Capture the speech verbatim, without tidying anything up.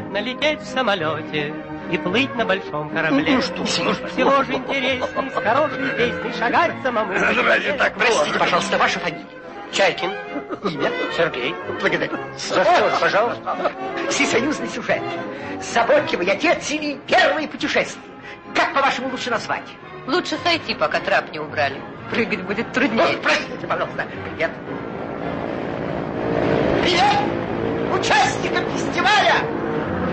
приятно лететь в самолете и плыть на большом корабле. Ну что, всего же интересней, с хорошей песней шагать самому. Разве так? Простите, пожалуйста, ваша фамилия? Чайкин. Имя? Сергей. Благодарю. За что, пожалуйста? Всесоюзный сюжет. Заботливый отец или первые путешествия. Как, по-вашему, лучше назвать? Лучше сойти, пока трап не убрали. Прыгать будет труднее. Ой, простите, пожалуйста. Привет. Привет участникам фестиваля!